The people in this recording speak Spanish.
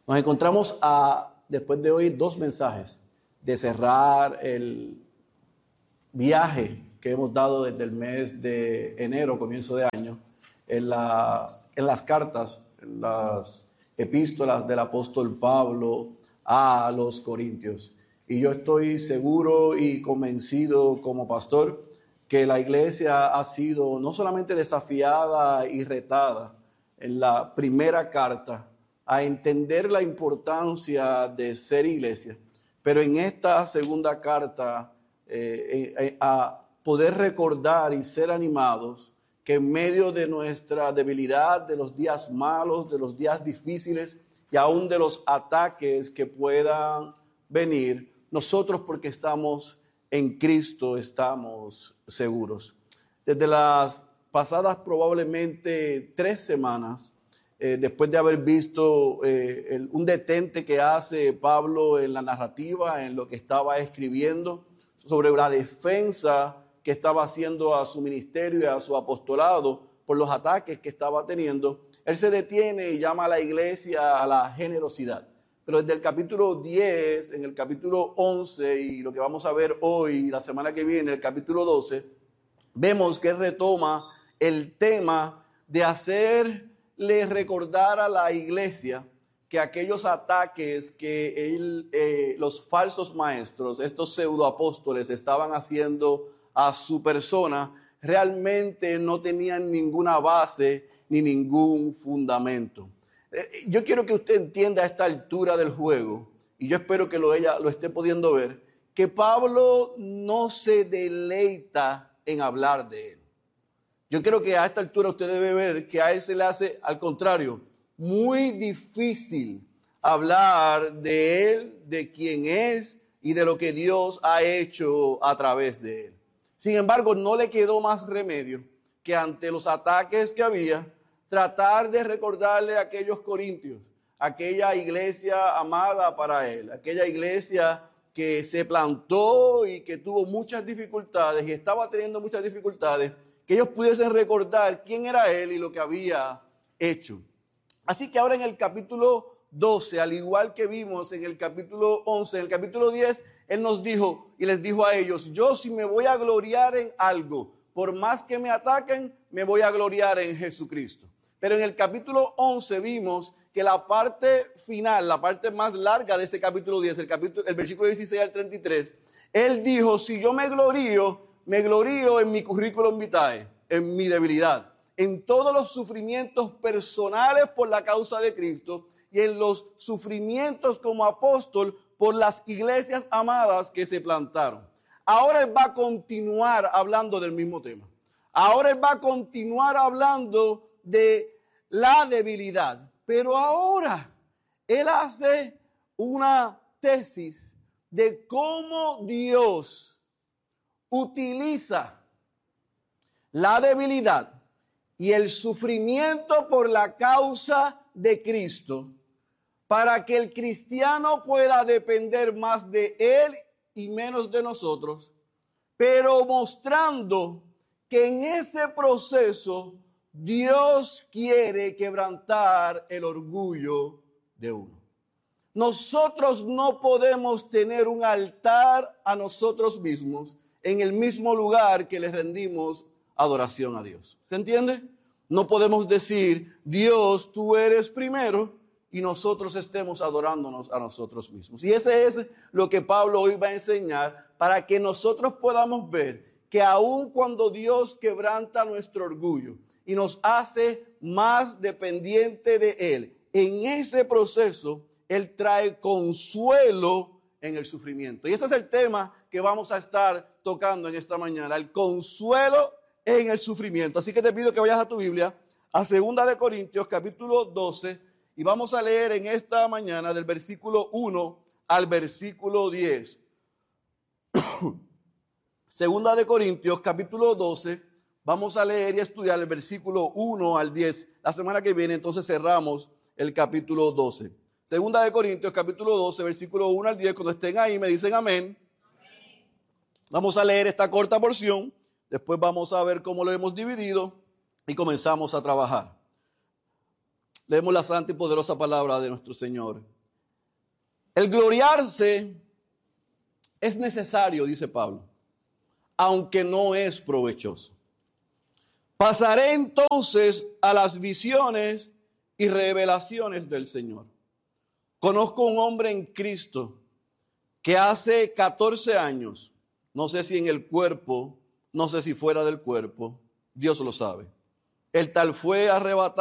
Nos encontramos después de oír 2 mensajes, de cerrar el viaje que hemos dado desde el mes de enero, comienzo de año, en las cartas, en las epístolas del apóstol Pablo a los Corintios. Y yo estoy seguro y convencido como pastor que la iglesia ha sido no solamente desafiada y retada en la primera carta a entender la importancia de ser iglesia, pero en esta segunda carta a poder recordar y ser animados que en medio de nuestra debilidad, de los días malos, de los días difíciles y aún de los ataques que puedan venir, nosotros, porque estamos en Cristo, estamos seguros. Desde las pasadas probablemente 3 semanas, después de haber visto un detente que hace Pablo en la narrativa, en lo que estaba escribiendo, sobre la defensa que estaba haciendo a su ministerio y a su apostolado por los ataques que estaba teniendo, él se detiene y llama a la iglesia a la generosidad. Pero desde el capítulo 10, en el capítulo 11 y lo que vamos a ver hoy, la semana que viene, el capítulo 12, vemos que él retoma el tema de hacerle recordar a la iglesia que aquellos ataques que los falsos maestros, estos pseudoapóstoles, estaban haciendo a su persona, realmente no tenían ninguna base ni ningún fundamento. Yo quiero que usted entienda a esta altura del juego, y yo espero que lo esté pudiendo ver, que Pablo no se deleita en hablar de él. Yo creo que a esta altura usted debe ver que a él se le hace, al contrario, muy difícil hablar de él, de quién es y de lo que Dios ha hecho a través de él. Sin embargo, no le quedó más remedio que ante los ataques que había, tratar de recordarle a aquellos corintios, aquella iglesia amada para él, aquella iglesia que se plantó y que tuvo muchas dificultades y estaba teniendo muchas dificultades, que ellos pudiesen recordar quién era él y lo que había hecho. Así que ahora en el capítulo 12, al igual que vimos en el capítulo 11, en el capítulo 10, él nos dijo y les dijo a ellos: yo, si me voy a gloriar en algo, por más que me ataquen, me voy a gloriar en Jesucristo. Pero en el capítulo 11 vimos que la parte final, la parte más larga de ese capítulo 10, el versículo 16 al 33, él dijo: si yo me glorío en mi currículum vitae, en mi debilidad, en todos los sufrimientos personales por la causa de Cristo y en los sufrimientos como apóstol por las iglesias amadas que se plantaron. Ahora él va a continuar hablando del mismo tema. Ahora él va a continuar hablando de la debilidad, pero ahora él hace una tesis de cómo Dios utiliza la debilidad y el sufrimiento por la causa de Cristo para que el cristiano pueda depender más de él y menos de nosotros, pero mostrando que en ese proceso Dios quiere quebrantar el orgullo de uno. Nosotros no podemos tener un altar a nosotros mismos en el mismo lugar que le rendimos adoración a Dios. ¿Se entiende? No podemos decir: Dios, tú eres primero, y nosotros estemos adorándonos a nosotros mismos. Y ese es lo que Pablo hoy va a enseñar, para que nosotros podamos ver que aun cuando Dios quebranta nuestro orgullo y nos hace más dependiente de Él, en ese proceso Él trae consuelo en el sufrimiento. Y ese es el tema que vamos a estar tocando en esta mañana, el consuelo en el sufrimiento. Así que te pido que vayas a tu Biblia, a 2 de Corintios, capítulo 12, y vamos a leer en esta mañana del versículo 1 al versículo 10. 2 de Corintios, capítulo 12, vamos a leer y estudiar el versículo 1 al 10. La semana que viene entonces cerramos el capítulo 12. 2 de Corintios, capítulo 12, versículo 1 al 10. Cuando estén ahí me dicen amén. Amén. Vamos a leer esta corta porción, después vamos a ver cómo lo hemos dividido y comenzamos a trabajar. Leemos la santa y poderosa palabra de nuestro Señor. El gloriarse es necesario, dice Pablo, aunque no es provechoso. Pasaré entonces a las visiones y revelaciones del Señor. Conozco un hombre en Cristo que hace 14 años, no sé si en el cuerpo, no sé si fuera del cuerpo, Dios lo sabe. El tal fue arrebatado